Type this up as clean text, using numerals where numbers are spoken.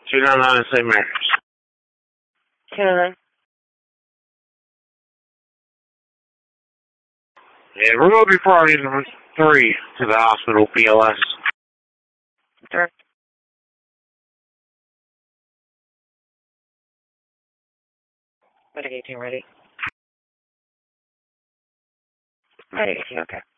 299 St. Mary's. 299. And remote priority number 3 to the hospital, BLS. Direct. Medic 18 ready. Medic 18, okay.